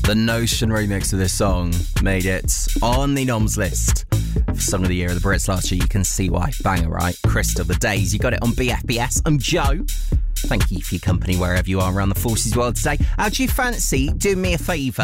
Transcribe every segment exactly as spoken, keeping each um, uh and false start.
The Notion remix of this song made it on the noms list for Song of the Year of the Brits last year. You can see why. Banger, right? Crystal, The Days. You got it on B F B S. I'm Joe. Thank you for your company wherever you are around the forces world today. How do you fancy doing me a favour?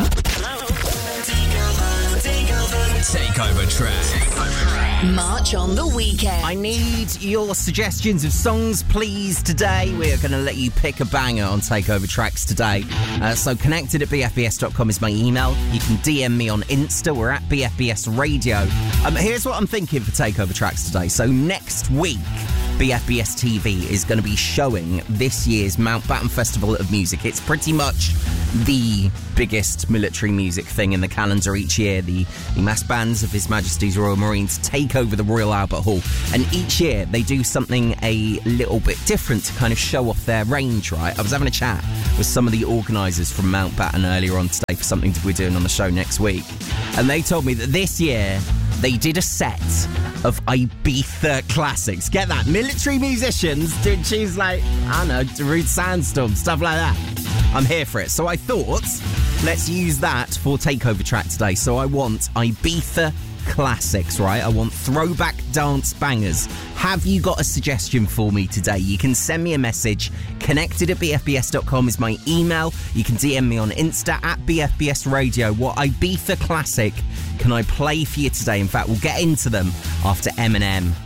Takeover track. March on the weekend. I need your suggestions of songs, please, today. We're going to let you pick a banger on Takeover Tracks today. Uh, so connected at b f b s dot com is my email. You can D M me on Insta. We're at B F B S Radio. Um, here's what I'm thinking for Takeover Tracks today. So next week, B F B S T V is going to be showing this year's Mountbatten Festival of Music. It's pretty much the biggest military music thing in the calendar each year. The, the mass bands of His Majesty's Royal Marines take over the Royal Albert Hall, and each year they do something a little bit different to kind of show off their range, right? I was having a chat with some of the organisers from Mountbatten earlier on today for something that we're doing on the show next week, and they told me that this year they did a set of Ibiza classics. Get that? Military musicians doing tunes like, I don't know, Rude Sandstorm, stuff like that. I'm here for it. So I thought, let's use that for Takeover Track today. So I want Ibiza classics, right? I want throwback dance bangers. Have you got a suggestion for me today? You can send me a message. Connected at b f b s dot com is my email. You can D M me on Insta at B F B S Radio. What Ibiza classic can I play for you today? In fact, we'll get into them after Eminem.